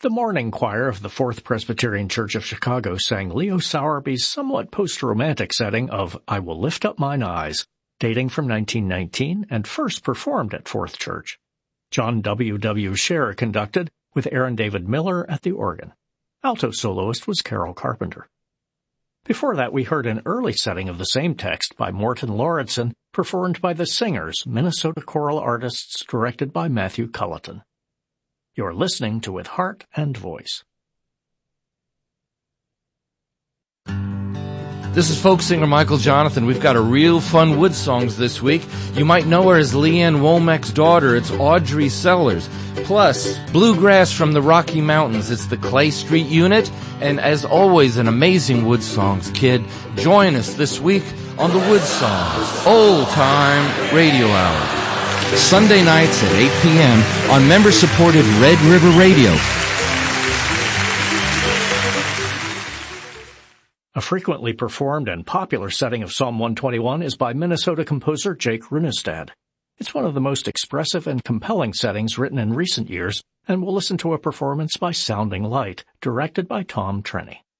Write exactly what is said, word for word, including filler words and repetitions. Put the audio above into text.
The morning choir of the Fourth Presbyterian Church of Chicago sang Leo Sowerby's somewhat post-romantic setting of I Will Lift Up Mine Eyes, dating from nineteen nineteen and first performed at Fourth Church. John W. W. Scher conducted, with Aaron David Miller at the organ. Alto soloist was Carol Carpenter. Before that, we heard an early setting of the same text by Morton Lauritsen, performed by the Singers, Minnesota choral artists, directed by Matthew Culleton. You're listening to With Heart and Voice. This is folk singer Michael Jonathan. We've got a real fun Wood Songs this week. You might know her as Leanne Womack's daughter. It's Audrey Sellers. Plus, bluegrass from the Rocky Mountains. It's the Clay Street Unit. And as always, an amazing Wood Songs kid. Join us this week on the Wood Songs Old Time Radio Hour. Sunday nights at eight p.m. on member-supported Red River Radio. A frequently performed and popular setting of Psalm one twenty-one is by Minnesota composer Jake Runestad. It's one of the most expressive and compelling settings written in recent years, and we'll listen to a performance by Sounding Light, directed by Tom Trenny.